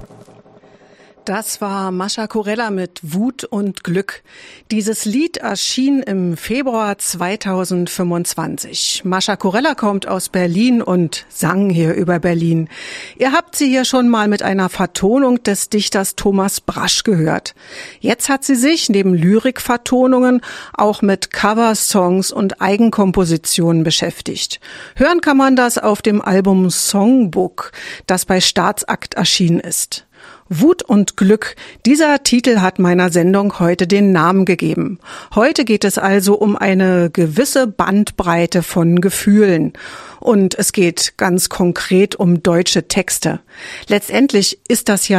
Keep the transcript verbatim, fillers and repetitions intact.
Das war Mascha Kurella mit Wut und Glück. Dieses Lied erschien im Februar zweitausendfünfundzwanzig. Mascha Kurella kommt aus Berlin und sang hier über Berlin. Ihr habt sie hier schon mal mit einer Vertonung des Dichters Thomas Brasch gehört. Jetzt hat sie sich neben Lyrikvertonungen auch mit Coversongs und Eigenkompositionen beschäftigt. Hören kann man das auf dem Album Songbook, das bei Staatsakt erschienen ist. Wut und Glück, dieser Titel hat meiner Sendung heute den Namen gegeben. Heute geht es also um eine gewisse Bandbreite von Gefühlen. Und es geht ganz konkret um deutsche Texte. Letztendlich ist das ja